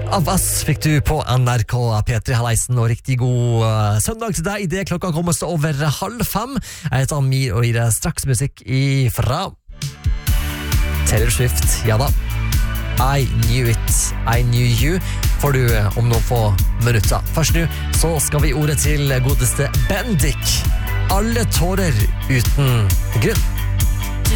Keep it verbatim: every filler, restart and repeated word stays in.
Av oss fikk du på N R K P tre Halleisen, og riktig god uh, søndag til deg. I det klokka kommer så over halv fem. Jeg heter Amir og gir deg straks musikk ifra Taylor Swift. Ja da, I Knew It, I Knew You får du om noen få minutter. Først nå så skal vi ordet til godeste Bendik. Alle tårer uten grunn.